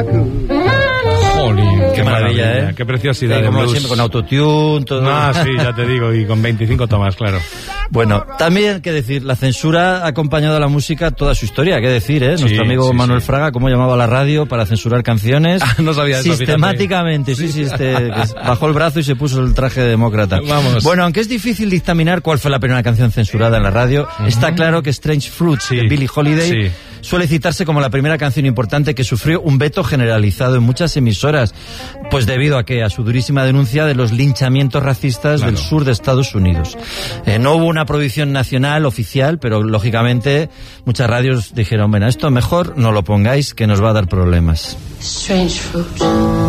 Jolín, qué maravilla, ¿eh? Qué preciosidad de como blues. siempre, con autotune, todo. Ah, sí, ya te digo, y con 25 tomas, claro. Bueno, también, que decir, la censura ha acompañado a la música toda su historia, qué decir, ¿eh? Sí, Nuestro amigo sí, Manuel sí. Fraga, cómo llamaba a la radio para censurar canciones. No sabía eso, sistemáticamente, que bajó el brazo y se puso el traje de demócrata. Vamos. Bueno, aunque es difícil dictaminar cuál fue la primera canción censurada en la radio, está claro que Strange Fruits de Billie Holiday suele citarse como la primera canción importante que sufrió un veto generalizado en muchas emisoras, pues debido a que a su durísima denuncia de los linchamientos racistas del sur de Estados Unidos. No hubo una prohibición nacional oficial, pero lógicamente muchas radios dijeron, bueno, esto mejor no lo pongáis, que nos va a dar problemas. Strange fruit.